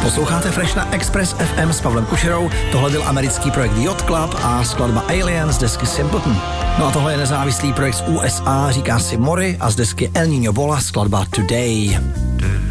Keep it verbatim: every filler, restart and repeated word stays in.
Posloucháte Fresh na Express F M s Pavlem Kušerou. Tohle byl americký projekt Yacht Club a skladba Alien z desky Simpleton. No a tohle je nezávislý projekt z U S A, říká si Mori a z desky El Niño Bola skladba Today.